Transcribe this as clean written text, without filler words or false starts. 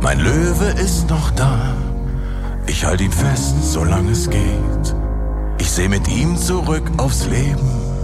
Mein Löwe ist noch da, ich halte ihn fest, solange es geht. Ich seh mit ihm zurück aufs Leben.